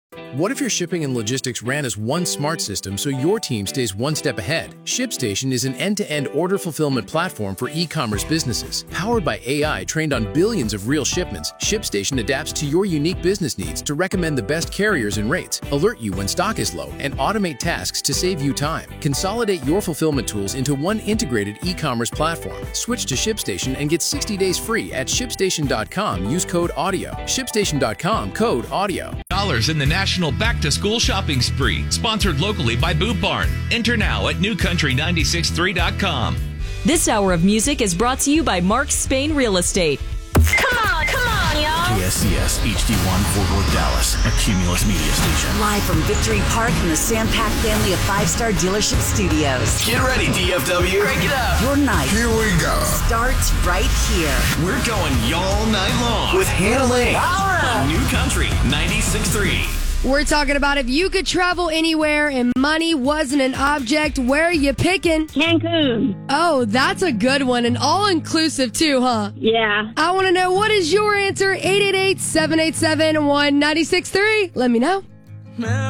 What if your shipping and logistics ran as one smart system so your team stays one step ahead? ShipStation is an end-to-end order fulfillment platform for e-commerce businesses. Powered by AI trained on billions of real shipments, ShipStation adapts to your unique business needs to recommend the best carriers and rates, alert you when stock is low, and automate tasks to save you time. Consolidate your fulfillment tools into one integrated e-commerce platform. Switch to ShipStation and get 60 days free at ShipStation.com. Use code AUDIO. ShipStation.com, code AUDIO. In the National Back-to-School Shopping Spree, sponsored locally by Boot Barn. Enter now at newcountry963.com. This hour of music is brought to you by Mark Spain Real Estate. Come on, y'all. KSCS HD1 Fort Worth, Dallas, a Cumulus media station. Live from Victory Park in the Sampac family of 5-star dealership studios. Get ready, DFW. Crank it up. Your night. Here we go. Starts right here. We're going y'all night long with Hannah Lane. All right. On New Country 96.3. We're talking about if you could travel anywhere and money wasn't an object, where are you picking? Cancun. Oh, that's a good one. And all-inclusive, too, huh? Yeah. I want to know, what is your answer? 888-787-1963. Let me know.